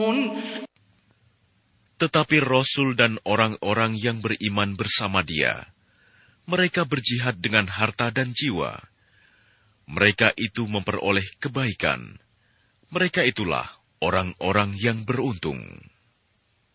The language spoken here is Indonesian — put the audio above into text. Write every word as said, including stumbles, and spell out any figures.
Tetapi Rasul dan orang-orang yang beriman bersama dia, mereka berjihad dengan harta dan jiwa. Mereka itu memperoleh kebaikan. Mereka itulah orang-orang yang beruntung.